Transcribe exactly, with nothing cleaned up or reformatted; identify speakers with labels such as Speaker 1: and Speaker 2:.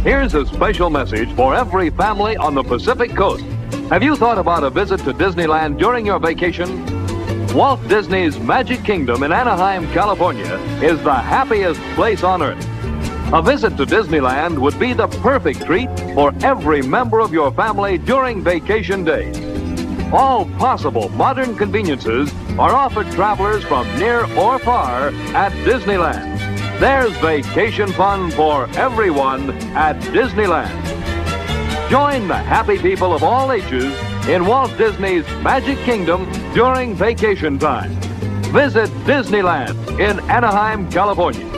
Speaker 1: Here's a special message for every family on the Pacific Coast. Have you thought about a visit to Disneyland during your vacation? Walt Disney's Magic Kingdom in Anaheim, California is the happiest place on earth. A visit to Disneyland would be the perfect treat for every member of your family during vacation days. All possible modern conveniences are offered travelers from near or far at Disneyland. There's vacation fun for everyone at Disneyland. Join the happy people of all ages in Walt Disney's Magic Kingdom during vacation time. Visit Disneyland in Anaheim, California.